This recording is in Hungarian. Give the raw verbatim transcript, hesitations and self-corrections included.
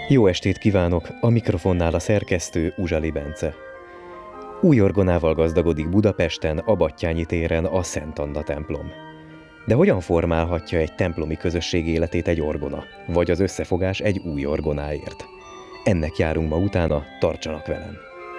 Jó estét kívánok! A mikrofonnál a szerkesztő Uzsali Bence. Új orgonával gazdagodik Budapesten, a Batthyány téren a Szent Anna templom. De hogyan formálhatja egy templomi közösség életét egy orgona, vagy az összefogás egy új orgonáért? Ennek járunk ma utána, tartsanak velem!